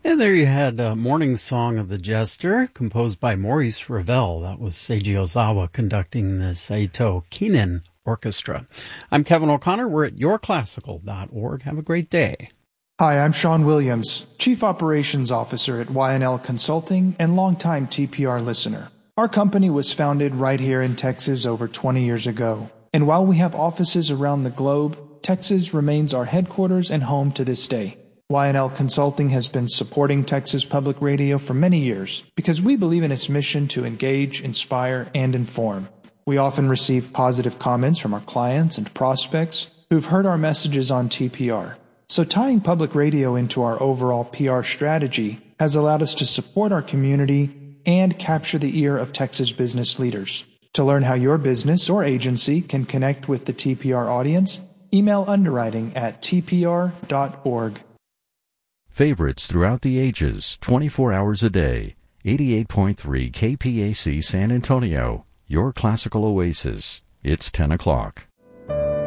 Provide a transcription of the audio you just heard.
And there you had Morning Song of the Jester, composed by Maurice Ravel. That was Seiji Ozawa conducting the Saito Kinen Orchestra. I'm Kevin O'Connor. We're at yourclassical.org. Have a great day. Hi, I'm Sean Williams, Chief Operations Officer at Y&L Consulting and longtime TPR listener. Our company was founded right here in Texas over 20 years ago. And while we have offices around the globe, Texas remains our headquarters and home to this day. Y&L Consulting has been supporting Texas Public Radio for many years because we believe in its mission to engage, inspire, and inform. We often receive positive comments from our clients and prospects who've heard our messages on TPR. So tying public radio into our overall PR strategy has allowed us to support our community and capture the ear of Texas business leaders. To learn how your business or agency can connect with the TPR audience, email underwriting@tpr.org. Favorites throughout the ages, 24 hours a day. 88.3 KPAC San Antonio, your classical oasis. It's 10 o'clock.